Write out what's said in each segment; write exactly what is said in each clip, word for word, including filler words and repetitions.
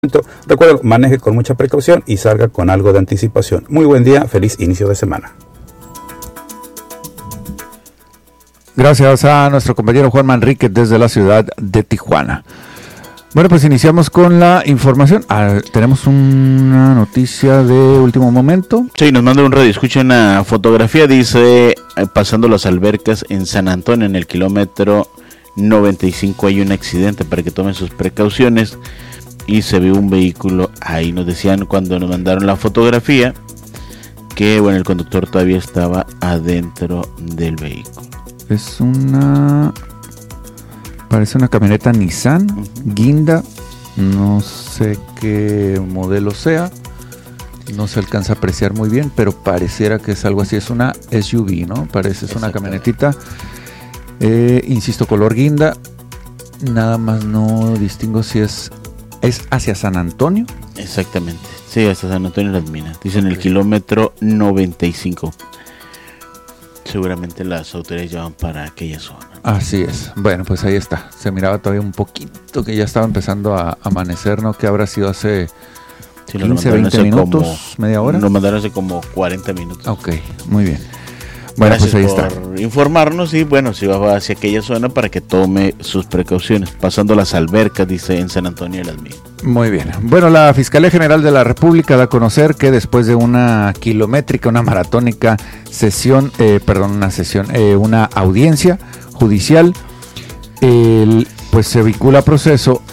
Recuerda, maneje con mucha precaución y salga con algo de anticipación. Muy buen día, feliz inicio de semana. Gracias a nuestro compañero Juan Manrique desde la ciudad de Tijuana. Bueno, pues iniciamos con la información. Ah, tenemos una noticia de último momento. Sí, nos manda un radio, escucha una fotografía, dice, pasando las albercas en San Antonio, en el kilómetro noventa y cinco, hay un accidente, para que tomen sus precauciones. Y se ve un vehículo ahí. Nos decían cuando nos mandaron la fotografía que bueno, el conductor todavía estaba adentro del vehículo. Es una... parece una camioneta Nissan, uh-huh. Guinda. No sé qué modelo sea. No se alcanza a apreciar muy bien, pero pareciera que es algo así. Es una S U V, ¿no? Parece, es una camionetita. Eh, insisto, color guinda. Nada más no distingo si es... ¿Es hacia San Antonio? Exactamente, sí, hacia San Antonio Las Minas. Dicen el kilómetro noventa y cinco. Seguramente las autoridades ya van para aquella zona. Así es. Bueno, pues ahí está. Se miraba todavía un poquito que ya estaba empezando a amanecer, ¿no? Que habrá sido hace sí, quince, veinte minutos, como, media hora. Nos mandaron hace como cuarenta minutos. Ok, muy bien. Bueno, gracias pues ahí por está. Informarnos y bueno, si va hacia aquella zona para que tome sus precauciones. Pasando las albercas, dice, en San Antonio de las Minas. Muy bien. Bueno, la Fiscalía General de la República da a conocer que después de una kilométrica, una maratónica sesión, eh, perdón, una sesión, eh, una audiencia judicial, el, pues se vincula a proceso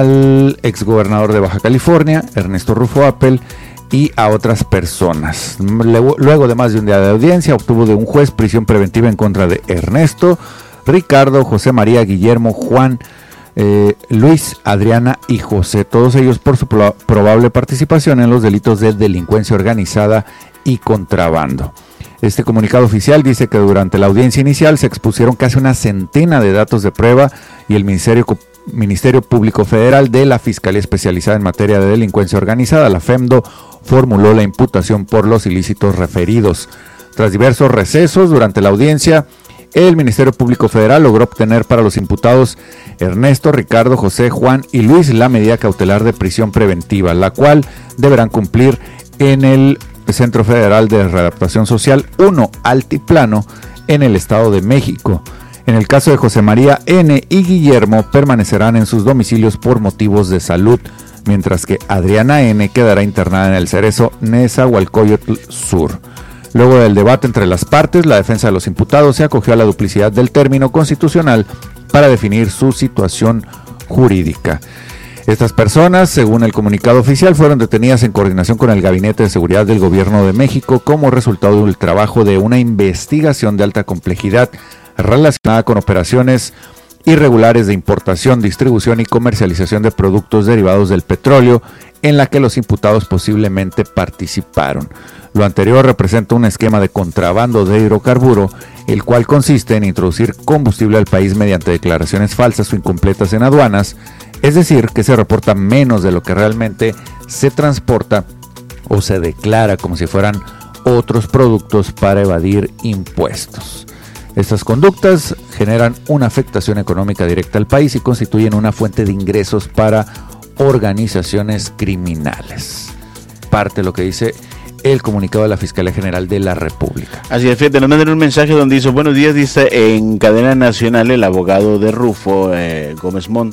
al exgobernador de Baja California, Ernesto Rufo Appel, y a otras personas. Luego de más de un día de audiencia, obtuvo de un juez prisión preventiva en contra de Ernesto, Ricardo, José María, Guillermo, Juan, eh, Luis, Adriana y José, todos ellos por su pro- probable participación en los delitos de delincuencia organizada y contrabando. Este comunicado oficial dice que durante la audiencia inicial se expusieron casi una centena de datos de prueba y el Ministerio Ministerio Público Federal de la Fiscalía Especializada en Materia de Delincuencia Organizada, la FEMDO, formuló la imputación por los ilícitos referidos. Tras diversos recesos durante la audiencia, el Ministerio Público Federal logró obtener para los imputados Ernesto, Ricardo, José, Juan y Luis la medida cautelar de prisión preventiva, la cual deberán cumplir en el Centro Federal de Readaptación Social uno Altiplano en el Estado de México. En el caso de José María N. y Guillermo permanecerán en sus domicilios por motivos de salud, mientras que Adriana N. quedará internada en el Cerezo Nezahualcóyotl Sur. Luego del debate entre las partes, la defensa de los imputados se acogió a la duplicidad del término constitucional para definir su situación jurídica. Estas personas, según el comunicado oficial, fueron detenidas en coordinación con el Gabinete de Seguridad del Gobierno de México como resultado del trabajo de una investigación de alta complejidad relacionada con operaciones irregulares de importación, distribución y comercialización de productos derivados del petróleo, en la que los imputados posiblemente participaron. Lo anterior representa un esquema de contrabando de hidrocarburo, el cual consiste en introducir combustible al país mediante declaraciones falsas o incompletas en aduanas, es decir, que se reporta menos de lo que realmente se transporta o se declara como si fueran otros productos para evadir impuestos. Estas conductas generan una afectación económica directa al país y constituyen una fuente de ingresos para organizaciones criminales. Parte de lo que dice el comunicado de la Fiscalía General de la República. Así es, fíjate, nos mandan un mensaje donde dice, buenos días, dice, en cadena nacional el abogado de Rufo, eh, Gómez Montt,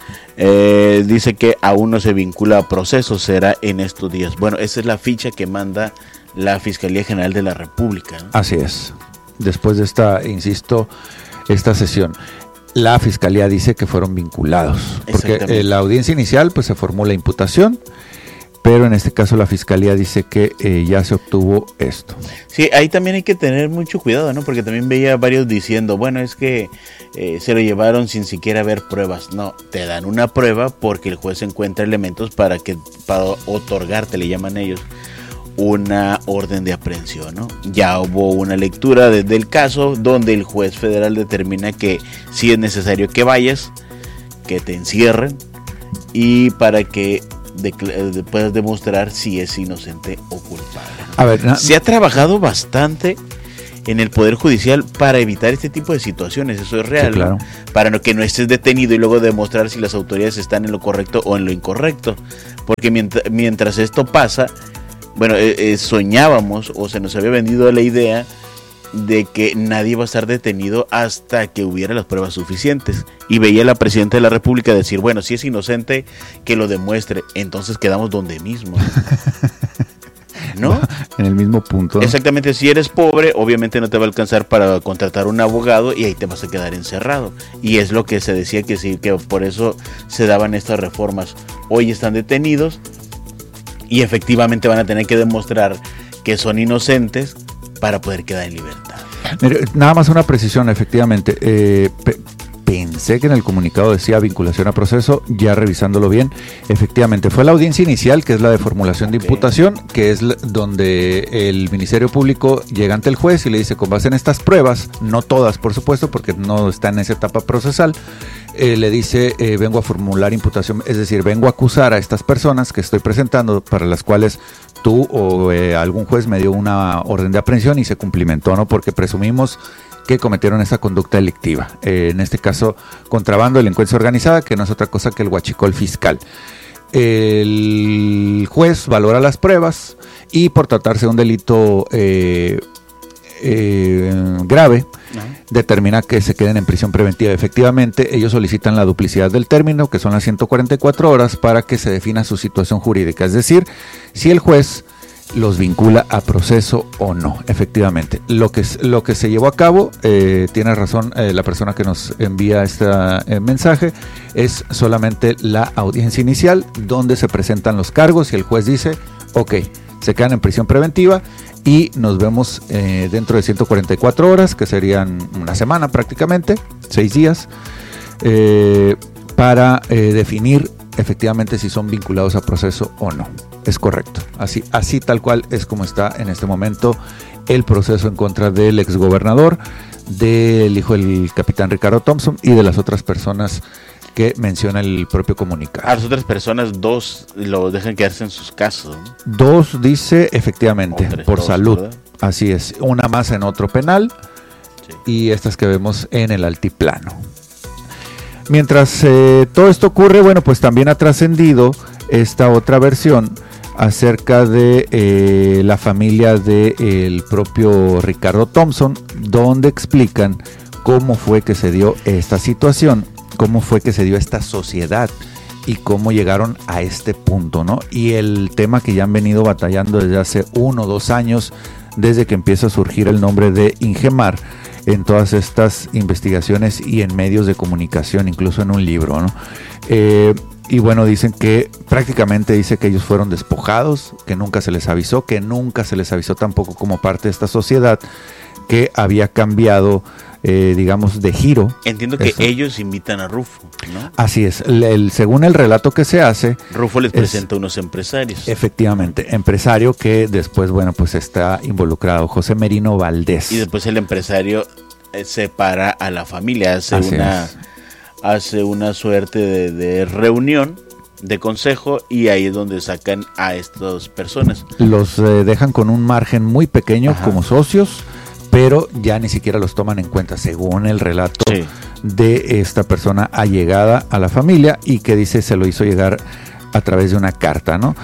eh, dice que aún no se vincula a proceso, será en estos días. Bueno, esa es la ficha que manda la Fiscalía General de la República, ¿no? Así es. Después de esta, insisto, esta sesión, la Fiscalía dice que fueron vinculados, porque en la audiencia inicial pues se formó la imputación, pero en este caso la Fiscalía dice que eh, ya se obtuvo esto. Sí, ahí también hay que tener mucho cuidado, ¿no? Porque también veía varios diciendo, bueno, es que eh, se lo llevaron sin siquiera ver pruebas. No, te dan una prueba porque el juez encuentra elementos para que para otorgarte, le llaman ellos, una orden de aprehensión, ¿no? Ya hubo una lectura de, del caso donde el juez federal determina que sí es necesario que vayas, que te encierren y para que de, de, puedas demostrar si es inocente o culpable, ¿no? A ver, no, se ha trabajado bastante en el Poder Judicial para evitar este tipo de situaciones, eso es real, sí, claro. ¿no? Para no, que no estés detenido y luego demostrar si las autoridades están en lo correcto o en lo incorrecto, porque mientras, mientras esto pasa, bueno, eh, eh, soñábamos o se nos había vendido la idea de que nadie va a estar detenido hasta que hubiera las pruebas suficientes, y veía a la presidenta de la República decir, bueno, si es inocente, que lo demuestre, entonces quedamos donde mismo, ¿no? En el mismo punto. Exactamente, si eres pobre, obviamente no te va a alcanzar para contratar un abogado y ahí te vas a quedar encerrado. Y es lo que se decía que sí, que por eso se daban estas reformas. Hoy están detenidos y efectivamente van a tener que demostrar que son inocentes para poder quedar en libertad. Mire, nada más una precisión, efectivamente. Eh, pe- Pensé que en el comunicado decía vinculación a proceso, ya revisándolo bien, efectivamente fue la audiencia inicial, que es la de formulación de imputación, que es donde el Ministerio Público llega ante el juez y le dice, con base en estas pruebas, no todas por supuesto, porque no está en esa etapa procesal, eh, le dice, eh, vengo a formular imputación, es decir, vengo a acusar a estas personas que estoy presentando, para las cuales tú o eh, algún juez me dio una orden de aprehensión y se cumplimentó, ¿no? Porque presumimos que cometieron esa conducta delictiva, eh, en este caso contrabando, delincuencia organizada, que no es otra cosa que el huachicol fiscal. El juez valora las pruebas y por tratarse de un delito eh, eh, grave, no. determina que se queden en prisión preventiva. Efectivamente, ellos solicitan la duplicidad del término, que son las ciento cuarenta y cuatro horas, para que se defina su situación jurídica, es decir, si el juez los vincula a proceso o no. Efectivamente, lo que, lo que se llevó a cabo, eh, tiene razón eh, la persona que nos envía este eh, mensaje, es solamente la audiencia inicial, donde se presentan los cargos y el juez dice, ok, se quedan en prisión preventiva y nos vemos eh, dentro de ciento cuarenta y cuatro horas, que serían una semana prácticamente, seis días, eh, para eh, definir efectivamente si son vinculados a proceso o no. Es correcto, así, así tal cual es como está en este momento el proceso en contra del exgobernador, del hijo del capitán Ricardo Thompson y de las otras personas que menciona el propio comunicado. A las otras personas, dos lo dejan quedarse en sus casas, ¿no? Dos, dice, efectivamente, tres, por dos, salud, ¿verdad? Así es, una más en otro penal, sí. Y estas que vemos en el altiplano. Mientras eh, todo esto ocurre, bueno, pues también ha trascendido esta otra versión acerca de eh, la familia del propio Ricardo Thompson, donde explican cómo fue que se dio esta situación, cómo fue que se dio esta sociedad y cómo llegaron a este punto, ¿no? Y el tema que ya han venido batallando desde hace uno o dos años, desde que empieza a surgir el nombre de Ingemar en todas estas investigaciones y en medios de comunicación, incluso en un libro, ¿no? Eh, y bueno, dicen que prácticamente dice que ellos fueron despojados, que nunca se les avisó, que nunca se les avisó tampoco como parte de esta sociedad, que había cambiado, eh, digamos, de giro. Entiendo que eso. Ellos invitan a Rufo, ¿no? Así es, el, el, según el relato que se hace, Rufo les presenta a unos empresarios. Efectivamente, empresario que después, bueno, pues está involucrado, José Merino Valdés. Y después el empresario separa a la familia, hace Así una... es. hace una suerte de, de reunión, de consejo, y ahí es donde sacan a estas personas. Los eh, dejan con un margen muy pequeño, ajá, como socios, pero ya ni siquiera los toman en cuenta, según el relato, sí, de esta persona allegada a la familia y que dice se lo hizo llegar a través de una carta, ¿no?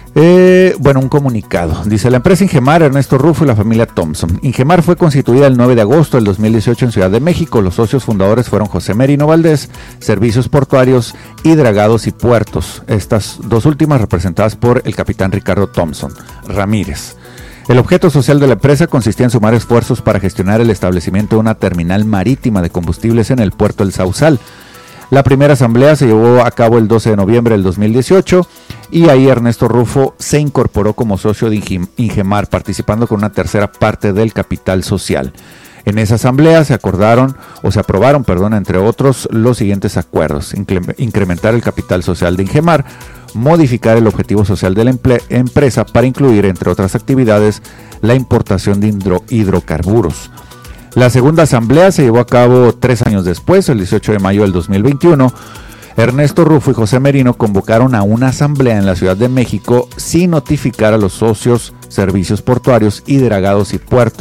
Eh, bueno, un comunicado. Dice: la empresa Ingemar, Ernesto Rufo y la familia Thompson. Ingemar fue constituida el nueve de agosto del dos mil dieciocho en Ciudad de México. Los socios fundadores fueron José Merino Valdés, Servicios Portuarios y Dragados y Puertos. Estas dos últimas representadas por el capitán Ricardo Thompson Ramírez. El objeto social de la empresa consistía en sumar esfuerzos para gestionar el establecimiento de una terminal marítima de combustibles en el puerto del Sausal. La primera asamblea se llevó a cabo el doce de noviembre del dos mil dieciocho y ahí Ernesto Rufo se incorporó como socio de Ingemar, participando con una tercera parte del capital social. En esa asamblea se acordaron o se aprobaron, perdón, entre otros, los siguientes acuerdos: incrementar el capital social de Ingemar, modificar el objetivo social de la empresa para incluir, entre otras actividades, la importación de hidro hidrocarburos. La segunda asamblea se llevó a cabo tres años después, el dieciocho de mayo del dos mil veintiuno. Ernesto Rufo y José Merino convocaron a una asamblea en la Ciudad de México sin notificar a los socios, Servicios Portuarios y Dragados y Puertos,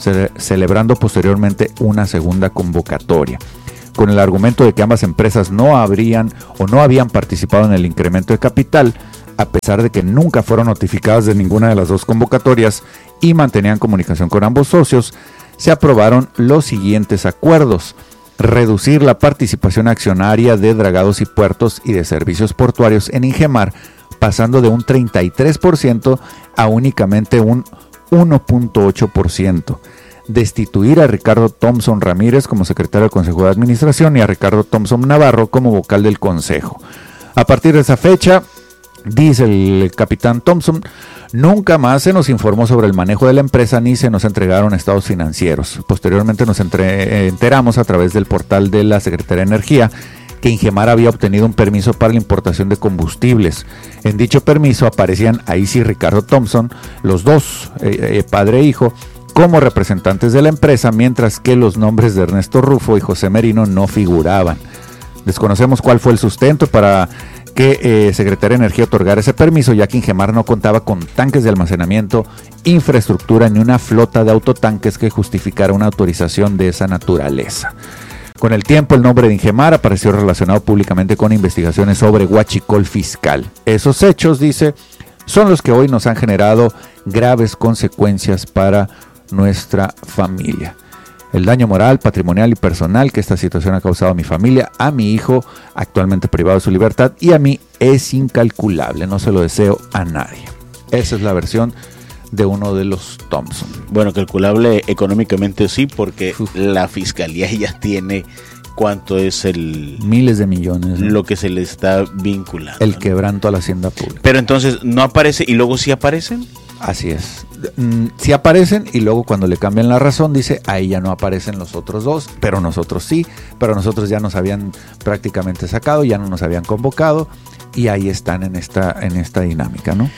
ce- celebrando posteriormente una segunda convocatoria. Con el argumento de que ambas empresas no habrían o no habían participado en el incremento de capital, a pesar de que nunca fueron notificadas de ninguna de las dos convocatorias y mantenían comunicación con ambos socios, se aprobaron los siguientes acuerdos: reducir la participación accionaria de Dragados y Puertos y de Servicios Portuarios en Ingemar, pasando de un treinta y tres por ciento a únicamente un uno punto ocho por ciento. Destituir a Ricardo Thompson Ramírez como secretario del Consejo de Administración y a Ricardo Thompson Navarro como vocal del Consejo. A partir de esa fecha, dice el capitán Thompson, nunca más se nos informó sobre el manejo de la empresa ni se nos entregaron estados financieros. Posteriormente nos entre, enteramos a través del portal de la Secretaría de Energía que Ingemar había obtenido un permiso para la importación de combustibles. En dicho permiso aparecían ahí sí Ricardo Thompson, los dos, eh, eh, padre e hijo, como representantes de la empresa, mientras que los nombres de Ernesto Rufo y José Merino no figuraban. Desconocemos cuál fue el sustento para que eh, Secretaría de Energía otorgara ese permiso, ya que Ingemar no contaba con tanques de almacenamiento, infraestructura ni una flota de autotanques que justificara una autorización de esa naturaleza. Con el tiempo, el nombre de Ingemar apareció relacionado públicamente con investigaciones sobre huachicol fiscal. Esos hechos, dice, son los que hoy nos han generado graves consecuencias para nuestra familia. El daño moral, patrimonial y personal que esta situación ha causado a mi familia, a mi hijo, actualmente privado de su libertad, y a mí es incalculable. No se lo deseo a nadie. Esa es la versión de uno de los Thompson. Bueno, calculable económicamente sí, porque Uf. la fiscalía ya tiene cuánto es el... Miles de millones. ¿no? Lo que se le está vinculando. El quebranto a la hacienda pública. Pero entonces, ¿no aparece y luego sí aparecen? Así es. Sí aparecen y luego cuando le cambian la razón dice, ahí ya no aparecen los otros dos, pero nosotros sí, pero nosotros ya nos habían prácticamente sacado, ya no nos habían convocado y ahí están en esta, en esta dinámica, ¿no?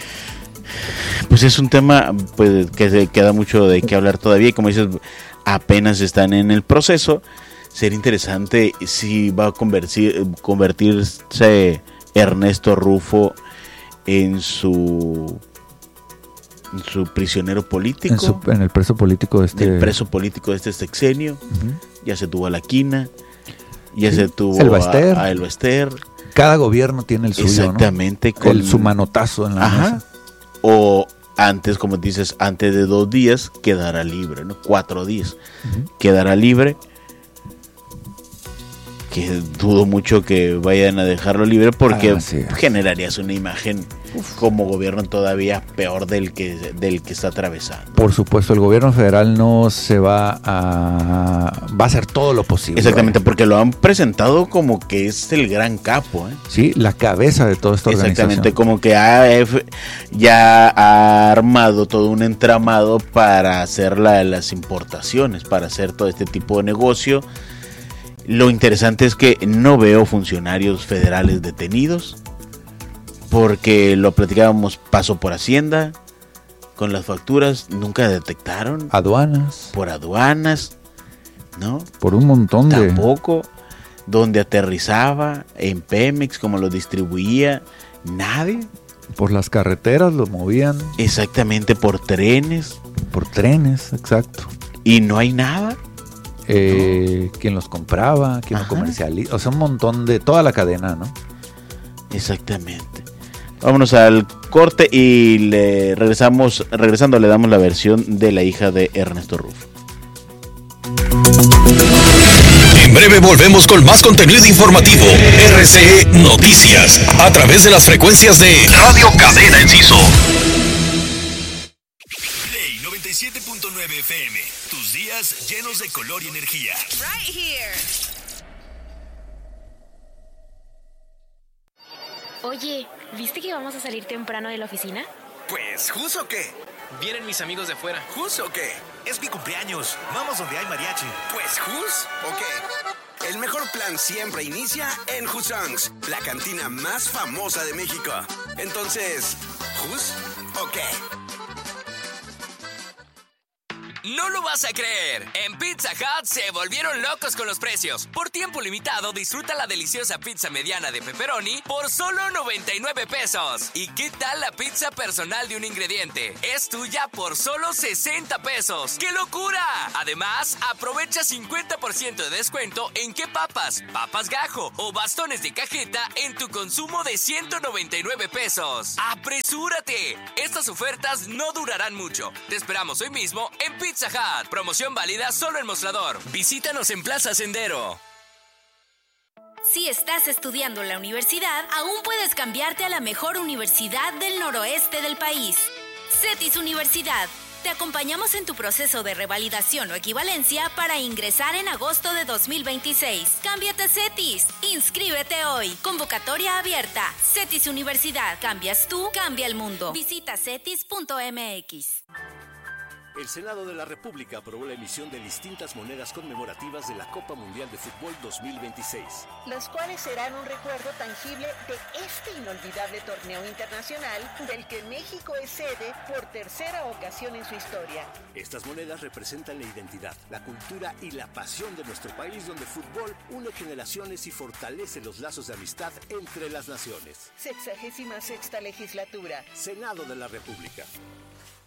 Pues es un tema pues, que se queda mucho de qué hablar todavía y como dices, apenas están en el proceso. Sería interesante si va a convertir, convertirse Ernesto Rufo en su... en su prisionero político, en, su, en el preso político de este, el preso político de este sexenio. Uh-huh. Ya se tuvo a la Quina, ya sí. se tuvo el Baster. a, a El Baster. Cada gobierno tiene el suyo, exactamente, ¿no? Con el, su manotazo en la Ajá. mesa. O antes, como dices, antes de dos días quedará libre, ¿no? Cuatro días uh-huh. quedará libre. Que dudo mucho que vayan a dejarlo libre porque ah, sí. generarías una imagen Uf. como gobierno todavía peor del que del que está atravesando. Por supuesto, el gobierno federal no se va a va a hacer todo lo posible. Exactamente, ¿verdad? Porque lo han presentado como que es el gran capo, ¿eh? Sí, la cabeza de toda esta organización. Exactamente, como que A F ya ha armado todo un entramado para hacer la, las importaciones, para hacer todo este tipo de negocio. Lo interesante es que no veo funcionarios federales detenidos, porque lo platicábamos, pasó por Hacienda, con las facturas, nunca detectaron. Aduanas. Por aduanas, ¿no? Por un montón de... Tampoco, donde aterrizaba, en Pemex, como lo distribuía, nadie. Por las carreteras lo movían. Exactamente, por trenes. Por trenes, exacto. Y no hay nada. Eh, no. Quién los compraba, quién los comercializa, o sea, un montón de toda la cadena, ¿no? Exactamente. Vámonos al corte y le regresamos, regresando le damos la versión de la hija de Ernesto Rufo. En breve volvemos con más contenido informativo. R C E Noticias, a través de las frecuencias de Radio Cadena Enciso. Play noventa y siete punto nueve F M. Tus días llenos de color y energía. Right here. Oye, ¿viste que vamos a salir temprano de la oficina? Pues, ¿jus o qué? Vienen mis amigos de afuera. ¿Jus o qué? Es mi cumpleaños. Vamos donde hay mariachi. Pues, ¿jus o qué? El mejor plan siempre inicia en Jusongs, la cantina más famosa de México. Entonces, ¿jus o qué? No lo vas a creer. En Pizza Hut se volvieron locos con los precios. Por tiempo limitado, disfruta la deliciosa pizza mediana de pepperoni por solo noventa y nueve pesos. ¿Y qué tal la pizza personal de un ingrediente? Es tuya por solo sesenta pesos. ¡Qué locura! Además, aprovecha cincuenta por ciento de descuento en qué papas, papas gajo o bastones de cajeta en tu consumo de ciento noventa y nueve pesos. ¡Apresúrate! Estas ofertas no durarán mucho. Te esperamos hoy mismo en Pizza Hut. Promoción válida solo en Mostrador. Visítanos en Plaza Sendero. Si estás estudiando en la universidad, aún puedes cambiarte a la mejor universidad del noroeste del país. CETIS Universidad. Te acompañamos en tu proceso de revalidación o equivalencia para ingresar en agosto de dos mil veintiséis. Cámbiate a CETIS. Inscríbete hoy. Convocatoria abierta. CETIS Universidad. Cambias tú, cambia el mundo. Visita cetis punto m x. El Senado de la República aprobó la emisión de distintas monedas conmemorativas de la Copa Mundial de Fútbol dos mil veintiséis. Las cuales serán un recuerdo tangible de este inolvidable torneo internacional del que México es sede por tercera ocasión en su historia. Estas monedas representan la identidad, la cultura y la pasión de nuestro país, donde el fútbol une generaciones y fortalece los lazos de amistad entre las naciones. Sexagésima sexta legislatura. Senado de la República.